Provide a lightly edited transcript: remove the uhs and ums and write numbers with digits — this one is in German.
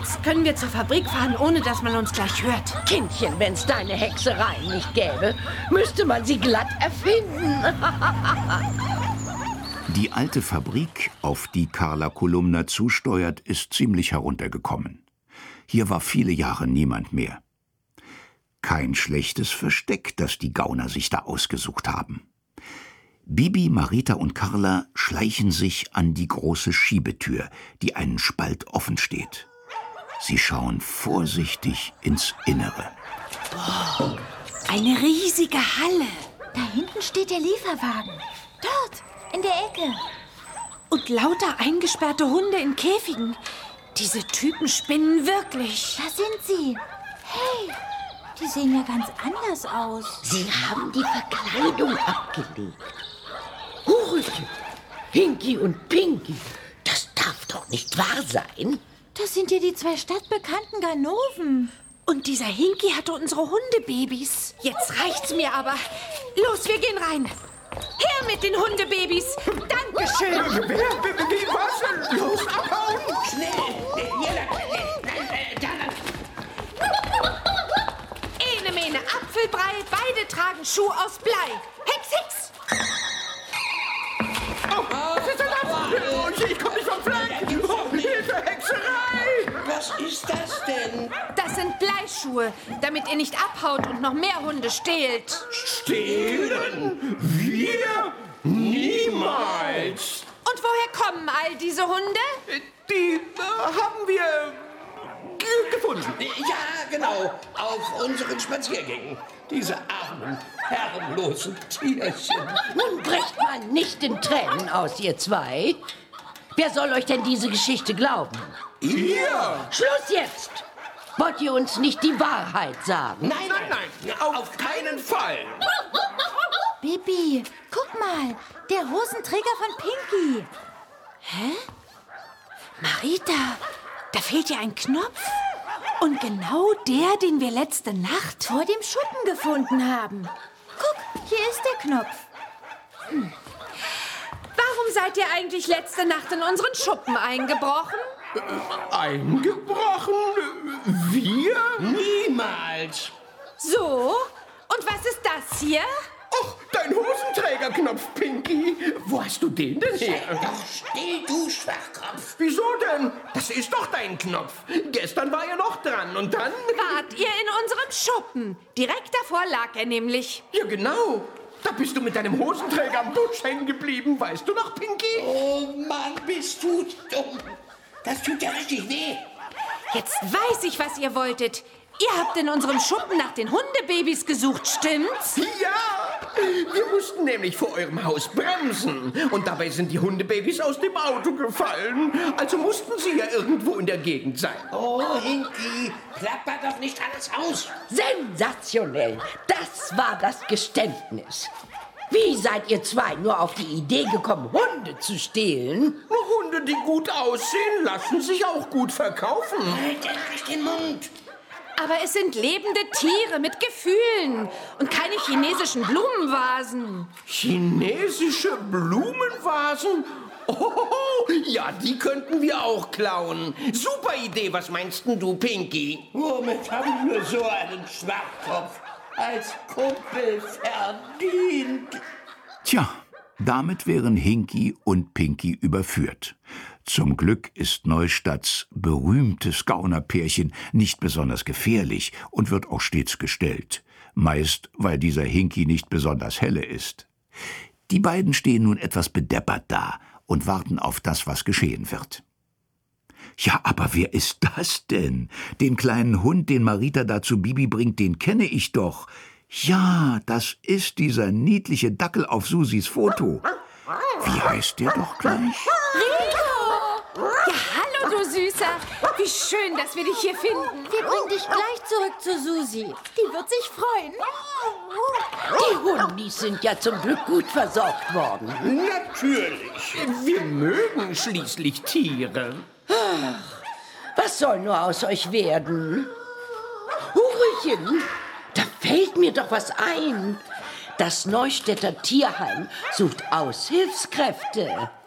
Jetzt können wir zur Fabrik fahren, ohne dass man uns gleich hört. Kindchen, wenn's deine Hexereien nicht gäbe, müsste man sie glatt erfinden. Die alte Fabrik, auf die Carla Kolumna zusteuert, ist ziemlich heruntergekommen. Hier war viele Jahre niemand mehr. Kein schlechtes Versteck, das die Gauner sich da ausgesucht haben. Bibi, Marita und Carla schleichen sich an die große Schiebetür, die einen Spalt offen steht. Sie schauen vorsichtig ins Innere. Oh, eine riesige Halle. Da hinten steht der Lieferwagen. Dort, in der Ecke. Und lauter eingesperrte Hunde in Käfigen. Diese Typen spinnen wirklich. Da sind sie. Hey, die sehen ja ganz anders aus. Sie haben die Verkleidung abgelegt. Hurrchen, Hinky und Pinky, das darf doch nicht wahr sein. Das sind ja die 2 stadtbekannten Ganoven. Und dieser Hinky hatte unsere Hundebabys. Jetzt reicht's mir aber. Los, wir gehen rein. Her mit den Hundebabys. Dankeschön. Was? Los, abhauen! Schnell! Ene Mene Apfelbrei, beide tragen Schuh aus Blei. Hex, Hex! Oh, was ist denn das? Ich komm nicht vom Fleck! Oh, Hilfe, Hexerei! Was ist das denn? Das sind Bleischuhe, damit ihr nicht abhaut und noch mehr Hunde stehlt. Stehlen? Wir? Niemals! Und woher kommen all diese Hunde? Die haben wir gefunden. Ja, genau. Auf unseren Spaziergängen. Diese armen, herrenlosen Tierchen. Nun bricht man nicht in Tränen aus, ihr zwei. Wer soll euch denn diese Geschichte glauben? Ihr? Schluss jetzt! Wollt ihr uns nicht die Wahrheit sagen? Nein, Auf keinen Fall. Bibi, guck mal, der Hosenträger von Pinky. Hä? Marita, da fehlt ja ein Knopf. Und genau der, den wir letzte Nacht Vor dem Schuppen gefunden haben. Guck, hier ist der Knopf. Warum seid ihr eigentlich letzte Nacht in unseren Schuppen eingebrochen? Eingebrochen? Wir? niemals. So? Und was ist das hier? Och, dein Hosenträgerknopf, Pinky. Wo hast du den denn her? Doch still, du Schwachkopf. Wieso denn? Das ist doch dein Knopf. Gestern war er noch dran und dann... Wart ihr in unserem Schuppen? Direkt davor lag er nämlich. Ja, genau. Da bist du mit deinem Hosenträger am Busch hängen geblieben. Weißt du noch, Pinky? Oh Mann, bist du dumm. Das tut ja richtig weh. Jetzt weiß ich, was ihr wolltet. Ihr habt in unserem Schuppen nach den Hundebabys gesucht, stimmt's? Ja, wir mussten nämlich vor eurem Haus bremsen. Und dabei sind die Hundebabys aus dem Auto gefallen. Also mussten sie ja irgendwo in der Gegend sein. Oh, Hinky, klappert doch nicht alles aus. Sensationell! Das war das Geständnis. Wie seid ihr zwei nur auf die Idee gekommen, Hunde zu stehlen? Hunde, die gut aussehen, lassen sich auch gut verkaufen. Halt endlich den Mund. Aber es sind lebende Tiere mit Gefühlen und keine chinesischen Blumenvasen. Chinesische Blumenvasen? Oh, ja, die könnten wir auch klauen. Super Idee, was meinst denn du, Pinky? Womit haben wir so einen Schwachkopf als Kumpel verdient? Tja, damit wären Hinky und Pinky überführt. Zum Glück ist Neustadts berühmtes Gaunerpärchen nicht besonders gefährlich und wird auch stets gestellt. Meist, weil dieser Hinky nicht besonders helle ist. Die beiden stehen nun etwas bedeppert da und warten auf das, was geschehen wird. Ja, aber wer ist das denn? Den kleinen Hund, den Marita da zu Bibi bringt, den kenne ich doch. Ja, das ist dieser niedliche Dackel auf Susis Foto. Wie heißt der doch gleich? Ja, hallo, du Süßer. Wie schön, dass wir dich hier finden. Wir bringen dich gleich zurück zu Susi. Die wird sich freuen. Die Hundis sind ja zum Glück gut versorgt worden. Natürlich. Wir mögen schließlich Tiere. Was soll nur aus euch werden? Hurrchen, da fällt mir doch was ein. Das Neustädter Tierheim sucht Aushilfskräfte.